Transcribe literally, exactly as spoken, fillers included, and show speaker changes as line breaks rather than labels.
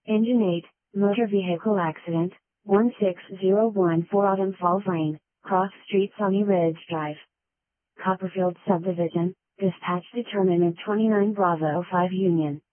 Engine eight, motor vehicle accident, one six zero one four Autumn Falls Lane, Cross Street, Sunny Ridge Drive. Copperfield Subdivision, dispatch determinant twenty-nine Bravo five Union.